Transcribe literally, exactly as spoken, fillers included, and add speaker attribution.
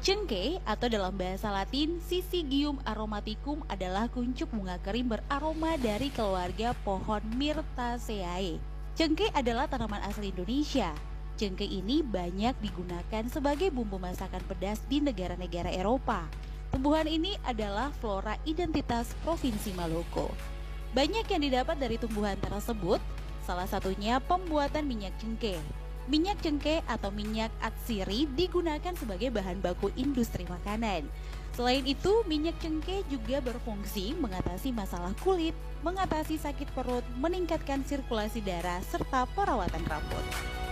Speaker 1: Cengkeh atau dalam bahasa Latin Syzygium aromaticum adalah kuncup bunga kering beraroma dari keluarga pohon Myrtaceae. Cengkeh adalah tanaman asli Indonesia. Cengkeh ini banyak digunakan sebagai bumbu masakan pedas di negara-negara Eropa. Tumbuhan ini adalah flora identitas Provinsi Maluku. Banyak yang didapat dari tumbuhan tersebut, salah satunya pembuatan minyak cengkeh. Minyak cengkeh atau minyak atsiri digunakan sebagai bahan baku industri makanan. Selain itu, minyak cengkeh juga berfungsi mengatasi masalah kulit, mengatasi sakit perut, meningkatkan sirkulasi darah, serta perawatan rambut.